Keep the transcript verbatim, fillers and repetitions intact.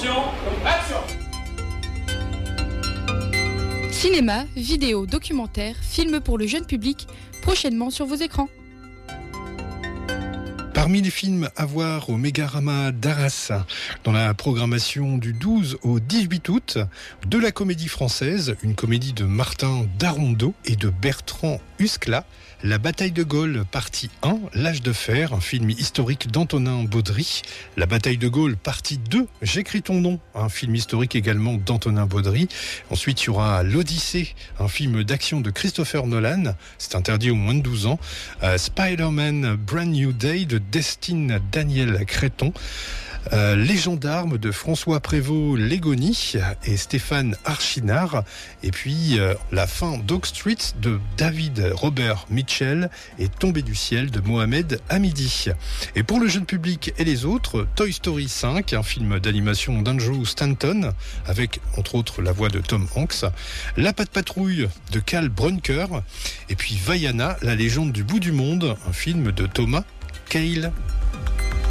Attention, action! Cinéma, vidéo, documentaire, films pour le jeune public, prochainement sur vos écrans. Parmi les films à voir au Mégarama d'Arras, dans la programmation du douze au dix-huit août, de la comédie française, une comédie de Martin Darondeau et de Bertrand Huskla, La bataille de Gaulle, partie un, L'âge de fer, un film historique d'Antonin Baudry. La bataille de Gaulle, partie deux, J'écris ton nom, un film historique également d'Antonin Baudry. Ensuite, il y aura L'Odyssée, un film d'action de Christopher Nolan. C'est interdit aux moins de douze ans. Euh, Spider-Man Brand New Day de Destin Daniel Créton. Euh, Les gendarmes de François Prévost-Légony et Stéphane Archinard. Et puis euh, La fin d'Oak Street de David Robert Mitchell et Tombé du ciel de Mohamed Hamidi. Et pour le jeune public et les autres, Toy Story cinq, un film d'animation d'Andrew Stanton avec entre autres la voix de Tom Hanks. La Patte Patrouille de Cal Brunker. Et puis Vaiana, la légende du bout du monde, un film de Thomas Cale